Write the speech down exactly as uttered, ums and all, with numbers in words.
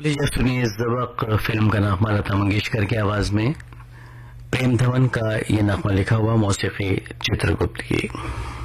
लीजिए सुनिए ज़बक फिल्म का नगमा लता मंगेशकर की आवाज में प्रेम धवन का ये नगमा लिखा हुआ मौसीकी चित्रगुप्त की।